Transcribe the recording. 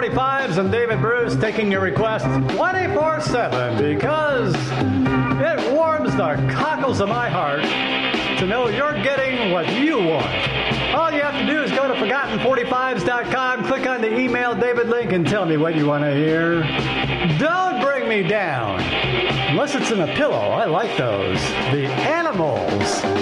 45s and David Bruce taking your requests 24/7 because it warms the cockles of my heart to know you're getting what you want. All you have to do is go to Forgotten45s.com, click on the email David link, and tell me what you want to hear. Don't bring me down. Unless it's in a pillow. I like those. The Animals.